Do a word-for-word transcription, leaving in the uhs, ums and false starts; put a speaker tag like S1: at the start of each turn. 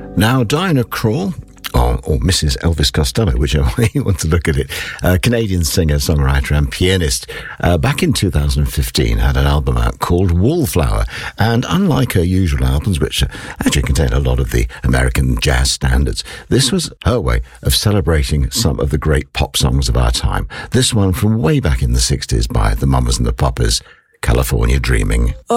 S1: Now, Diana Krall, or, or Missus Elvis Costello, whichever way you want to look at it, a Canadian singer, songwriter and pianist, uh, back in two thousand fifteen had an album out called Wallflower, and unlike her usual albums, which actually contain a lot of the American jazz standards, this was her way of celebrating some of the great pop songs of our time. This one from way back in the sixties by the Mamas and the Papas, California Dreaming.